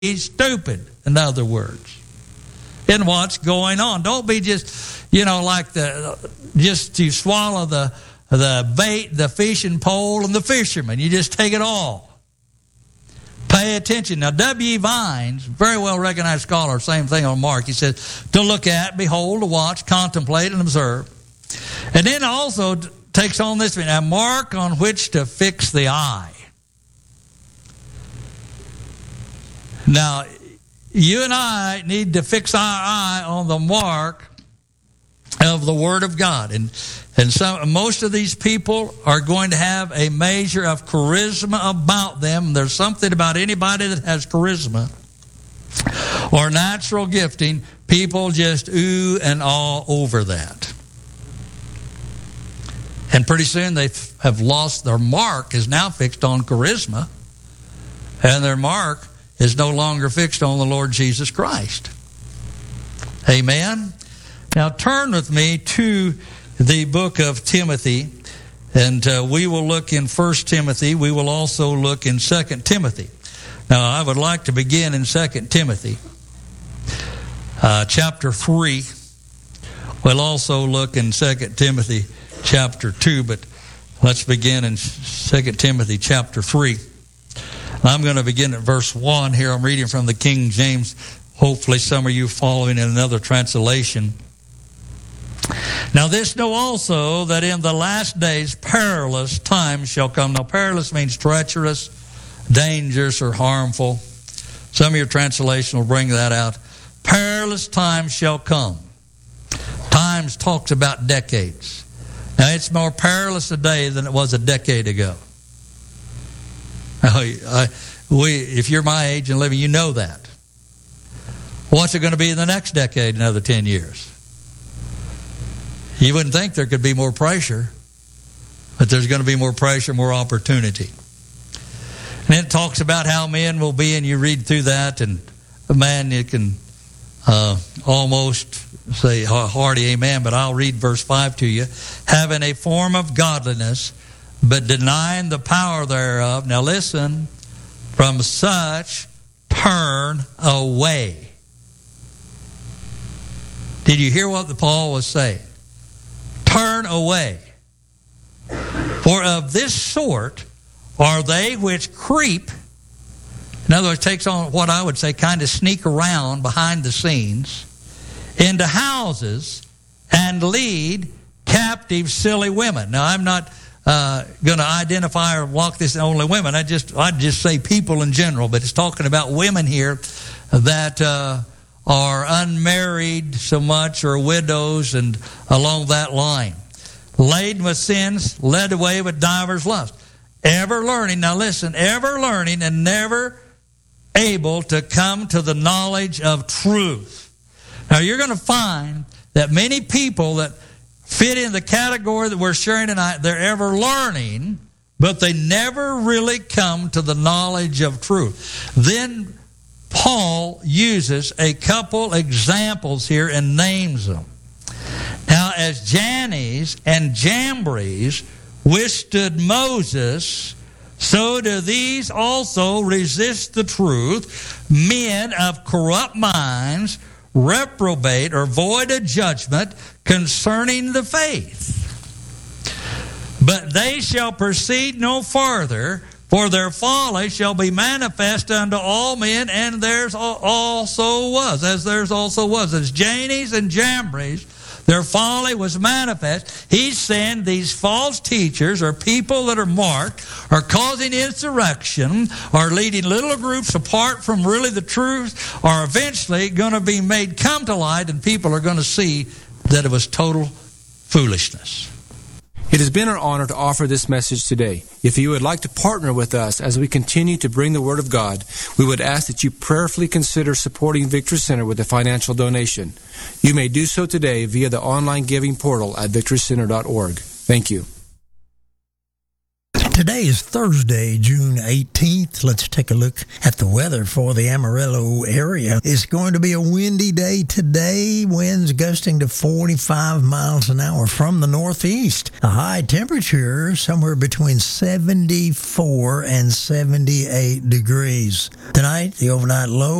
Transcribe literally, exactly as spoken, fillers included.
stupid, in other words, in what's going on. Don't be just, you know, like the, just to swallow the, the bait, the fishing pole, and the fisherman. You just take it all. Pay attention. Now, W E Vines, very well recognized scholar, same thing on Mark. He says, to look at, behold, to watch, contemplate, and observe. And then also takes on this, a mark on which to fix the eye. Now, you and I need to fix our eye on the mark of the Word of God. And and some, most of these people are going to have a measure of charisma about them. There's something about anybody that has charisma or natural gifting, people just ooh and ah over that. And pretty soon they have lost their mark, is now fixed on charisma, and their mark is no longer fixed on the Lord Jesus Christ. Amen? Now turn with me to the book of Timothy, and uh, we will look in First Timothy. We will also look in Second Timothy. Now I would like to begin in Second Timothy, uh, chapter three. We'll also look in Second Timothy chapter two, but let's begin in Second Timothy chapter three. I'm going to begin at verse one here. I'm reading from the King James. Hopefully some of you following in another translation. Now this know also, that in the last days perilous times shall come. Now perilous means treacherous, dangerous, or harmful. Some of your translation will bring that out. Perilous times shall come. Times talks about decades. Now it's more perilous today than it was a decade ago. I, we, if you're my age and living, you know that. What's it going to be in the next decade, another ten years? You wouldn't think there could be more pressure, but there's going to be more pressure, more opportunity. And it talks about how men will be, and you read through that, and a man, you can uh, almost say hearty amen, but I'll read verse five to you. Having a form of godliness, but denying the power thereof. Now listen, from such turn away. Did you hear what the Paul was saying? Turn away. For of this sort are they which creep. In other words, takes on what I would say, kind of sneak around behind the scenes into houses and lead captive silly women. Now, I'm not uh, going to identify or walk this only women. I just I just say people in general, but it's talking about women here that uh, are unmarried so much, or widows, and along that line, laden with sins, led away with divers lusts, ever learning. Now listen, ever learning and never able to come to the knowledge of truth. Now you're going to find that many people that fit in the category that we're sharing tonight, they're ever learning, but they never really come to the knowledge of truth. Then Paul uses a couple examples here and names them. Now, as Jannes and Jambres withstood Moses, so do these also resist the truth. Men of corrupt minds, reprobate or void of judgment concerning the faith. But they shall proceed no farther, for their folly shall be manifest unto all men, and theirs also was, as theirs also was. As Jannes and Jambres, their folly was manifest. He's saying these false teachers, or people that are marked, are causing insurrection, are leading little groups apart from really the truth, are eventually going to be made come to light, and people are going to see that it was total foolishness. It has been our honor to offer this message today. If you would like to partner with us as we continue to bring the Word of God, we would ask that you prayerfully consider supporting Victory Center with a financial donation. You may do so today via the online giving portal at victory center dot org. Thank you. Today is Thursday, June eighteenth. Let's take a look at the weather for the Amarillo area. It's going to be a windy day today. Winds gusting to forty-five miles an hour from the northeast. A high temperature somewhere between seventy-four and seventy-eight degrees. Tonight, the overnight low